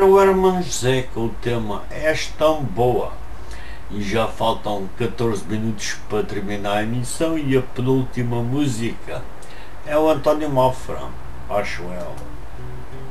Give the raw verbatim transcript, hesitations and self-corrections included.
O Herman José com o tema És Tão Boa. E já faltam catorze minutos para terminar a emissão e a penúltima música é o António Mafra, acho eu.